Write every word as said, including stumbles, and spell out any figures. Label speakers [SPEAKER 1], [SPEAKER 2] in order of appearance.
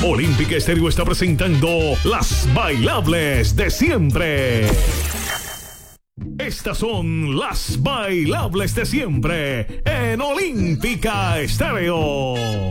[SPEAKER 1] Olímpica Estéreo está presentando Las Bailables de Siempre. Estas son las bailables de siempre en Olímpica Estéreo.